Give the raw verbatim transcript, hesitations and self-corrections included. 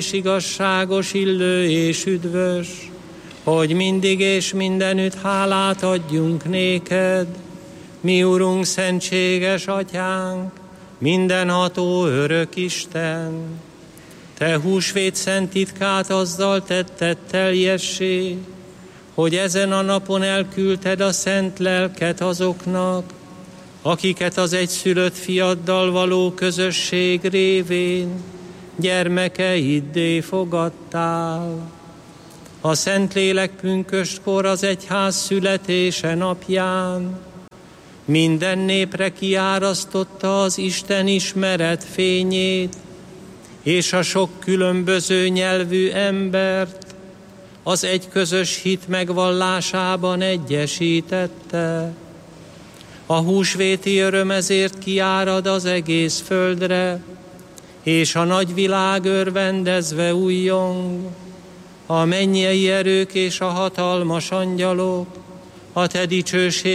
és igazságos, illő és üdvös, hogy mindig és mindenütt hálát adjunk néked, mi Urunk, szentséges Atyánk, mindenható örök Isten. Te húsvét szent titkát azzal tetted teljessé, hogy ezen a napon elküldted a szent lelket azoknak, akiket az egyszülött fiaddal való közösség révén gyermekeiddé fogadtál. A Szentlélek pünköstkor az egyház születése napján minden népre kiárasztotta az Isten ismeret fényét, és a sok különböző nyelvű embert az egy közös hit megvallásában egyesítette. A húsvéti öröm ezért kiárad az egész földre, és a nagy világ örvendezve újjong. A mennyei erők és a hatalmas angyalok a te dicsőség